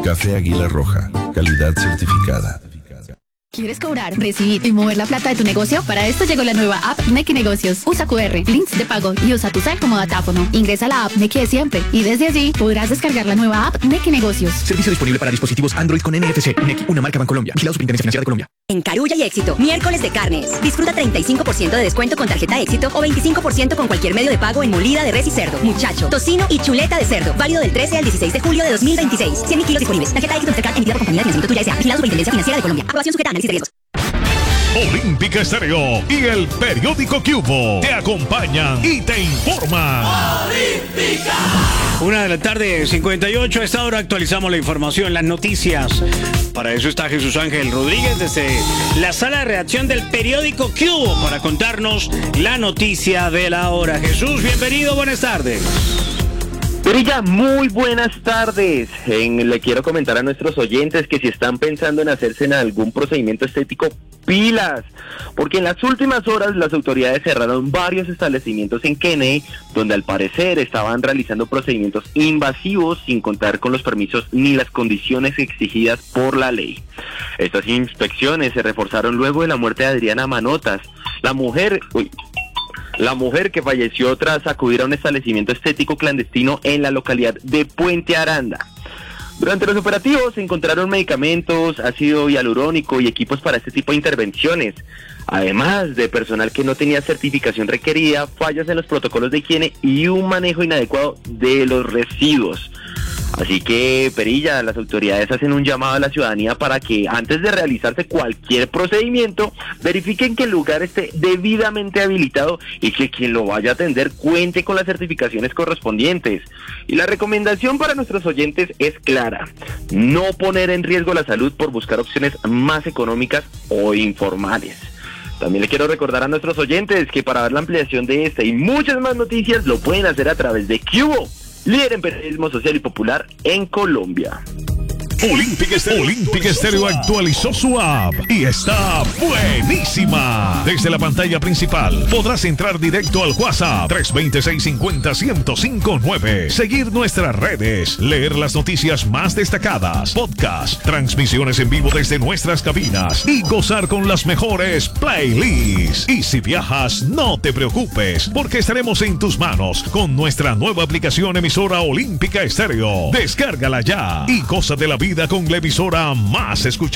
Café Águila Roja, calidad certificada. ¿Quieres cobrar, recibir y mover la plata de tu negocio? Para esto llegó la nueva app Nequi Negocios. Usa QR, links de pago y usa tu cel como datáfono. Ingresa a la app Nequi de siempre y desde allí podrás descargar la nueva app Nequi Negocios. Servicio disponible para dispositivos Android con NFC. Nequi, una marca Bancolombia. Vigilado Superintendencia Financiera de Colombia. En Carulla y Éxito, miércoles de carnes. Disfruta 35% de descuento con tarjeta Éxito o 25% con cualquier medio de pago en molida de res y cerdo, muchacho, tocino y chuleta de cerdo. Válido del 13 al 16 de julio de 2026. 100.000 kilos disponibles. Tarjeta Éxito Mastercard emitida por compañía de financiamiento tuya S.A. Vigilado Superintendencia Financiera de Colombia. Aprobación sujeta a análisis de riesgos. Olímpica Estéreo y el periódico Cubo te acompañan y te informan. ¡Olímpica! 1:58 a esta hora actualizamos la información, las noticias. Para eso está Jesús Ángel Rodríguez desde la sala de redacción del periódico Cubo para contarnos la noticia de la hora. Jesús, bienvenido, buenas tardes. Perilla, muy buenas tardes. Le quiero comentar a nuestros oyentes que si están pensando en hacerse en algún procedimiento estético, pilas, porque en las últimas horas las autoridades cerraron varios establecimientos en Kennedy, donde al parecer estaban realizando procedimientos invasivos sin contar con los permisos ni las condiciones exigidas por la ley. Estas inspecciones se reforzaron luego de la muerte de Adriana Manotas, la mujer que falleció tras acudir a un establecimiento estético clandestino en la localidad de Puente Aranda. Durante los operativos se encontraron medicamentos, ácido hialurónico y equipos para este tipo de intervenciones, además de personal que no tenía certificación requerida, fallas en los protocolos de higiene y un manejo inadecuado de los residuos. Así que, Perilla, las autoridades hacen un llamado a la ciudadanía para que antes de realizarse cualquier procedimiento, verifiquen que el lugar esté debidamente habilitado y que quien lo vaya a atender cuente con las certificaciones correspondientes. Y la recomendación para nuestros oyentes es clara: no poner en riesgo la salud por buscar opciones más económicas o informales. También le quiero recordar a nuestros oyentes que para ver la ampliación de esta y muchas más noticias lo pueden hacer a través de Cubo, líder en periodismo social y popular en Colombia. Olímpica Estéreo actualizó su app y está buenísima. Desde la pantalla principal podrás entrar directo al WhatsApp 320-650-1059, seguir nuestras redes, leer las noticias más destacadas, podcast, transmisiones en vivo desde nuestras cabinas y gozar con las mejores playlists. Y si viajas, no te preocupes, porque estaremos en tus manos con nuestra nueva aplicación emisora Olímpica Estéreo. Descárgala ya y goza de la vida con la emisora más escuchada.